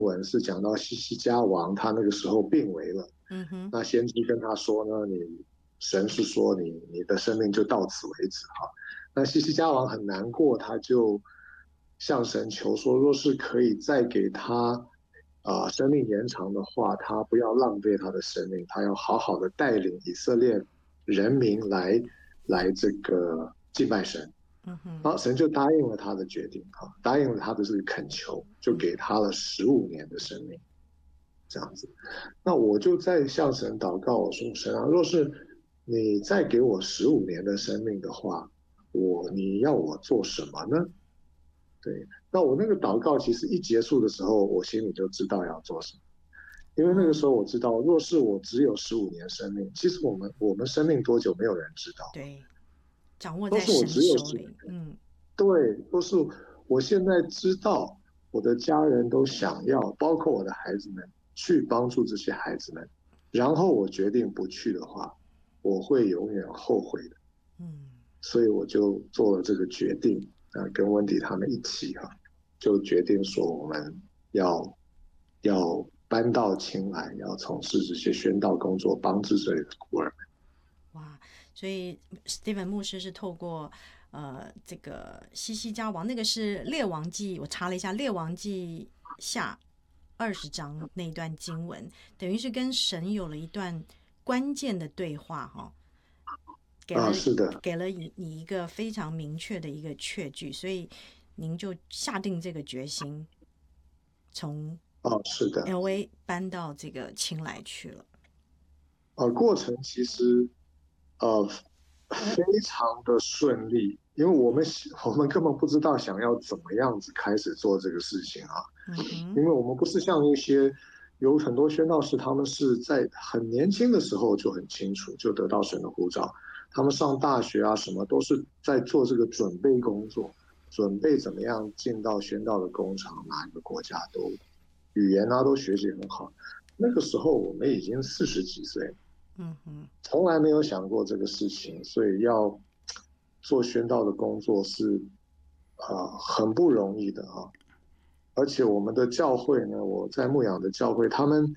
文是讲到西西家王他那个时候病危了，那先知跟他说呢，神是说你的生命就到此为止哈。那西西家王很难过，他就向神求说，若是可以再给他生命延长的话，他不要浪费他的生命，他要好好的带领以色列人民来这个敬拜神。然后神就答应了他的决定，答应了他的这个恳求，就给他了15年的生命，这样子。那我就在向神祷告，我说神啊，若是你再给我15年的生命的话，你要我做什么呢？对，那我那个祷告其实一结束的时候，我心里就知道要做什么，因为那个时候我知道，若是我只有15年生命，其实我们生命多久没有人知道， 对，掌握都是我在神只有手里。 对，都是我现在知道，我的家人都想要，包括我的孩子们，去帮助这些孩子们。然后我决定不去的话，我会永远后悔的。所以我就做了这个决定，跟温迪他们一起就决定说我们要搬到青来，要从事这些宣道工作，帮助这里的孤儿们。 哇，所以 Stephen 牧师是透过这个西西家王，那个是列王记，我查了一下，列王记下20章那一段经文，等于是跟神有了一段关键的对话哈， 是的， 给了你一个非常明确的一个确据，所以您就下定这个决心，从是的， LA 搬到这个青来去了。 过程其实呃非常的顺利，因为我们根本不知道想要怎么样子开始做这个事情啊，因为我们不是像一些有很多宣道士，他们是在很年轻的时候就很清楚，就得到神的呼召，他们上大学啊什么都是在做这个准备工作，准备怎么样进到宣道的工厂，哪一个国家都语言啊都学习很好。那个时候我们已经40几岁了，从来没有想过这个事情，所以要做宣道的工作是很不容易的啊。而且我们的教会呢，我在牧养的教会，他们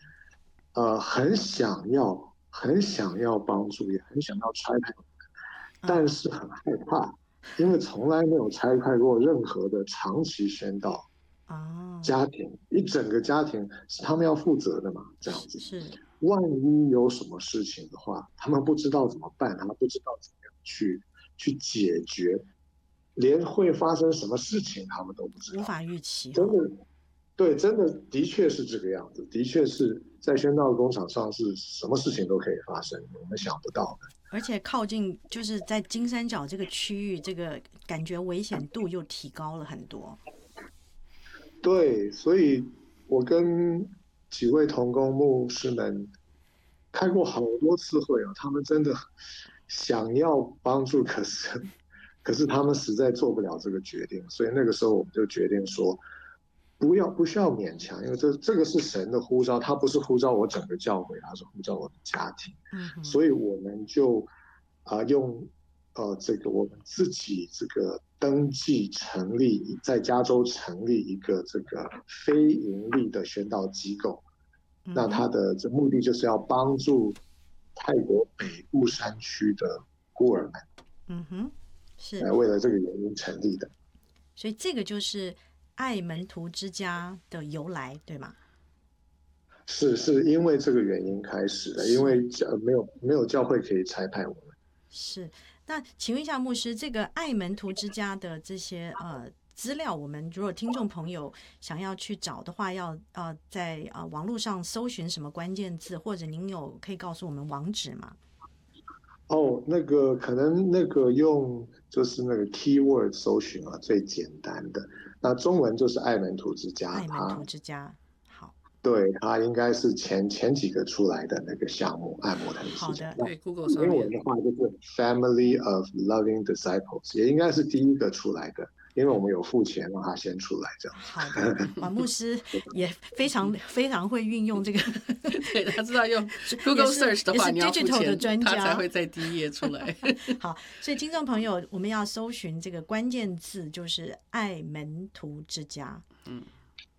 很想要帮助，也很想要差派我们，但是很害怕，因为从来没有差派过任何的长期宣道家庭，一整个家庭是他们要负责的嘛，这样子。 是， 万一有什么事情的话，他们不知道怎么办，他们不知道怎么样去解决，连会发生什么事情他们都不知道， 无法预期真的。对，真的的确是这个样子，的确是在宣道工厂上是什么事情都可以发生，我们想不到的。 而且靠近就是在金三角这个区域，这个感觉危险度又提高了很多。 对，所以我跟几位同工牧师们开过好多次会哦，他们真的想要帮助，可是他们实在做不了这个决定，所以那个时候我们就决定说，不需要勉强，因为这个是神的呼召，他不是呼召我整个教会，他是呼召我的家庭，所以我们就用这个我们自己这个登记成立，在加州成立一个这个非盈利的宣道机构，那它的这目的就是要帮助泰国北部山区的孤儿们， 是为了这个原因成立的。 所以这个就是爱门徒之家的由来，对吗？ 是因为这个原因开始的，因为没有教会可以差派我们。 是，那请问一下牧师，这个爱门徒之家的这些资料，我们如果听众朋友想要去找的话，要在网络上搜寻什么关键字，或者您可以告诉我们网址吗？ 那个可能那个用就是那个 keyword 搜寻最简单的。那中文就是爱门徒之家， 爱门徒之家，好， 对，它应该是前几个出来的那个项目，爱摩腾之家。 对 Google 上面英文的话就是 Family of Loving Disciples， 也应该是第一个出来的，因为我们有付钱让他先出来这样。 好的，王牧师也非常非常会运用这个， 对，他知道用 Google Search 的话，你要付钱的专家， 他才会在第一页出来。 好，所以听众朋友，我们要搜寻这个关键字就是爱门徒之家。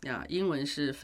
呀，英文是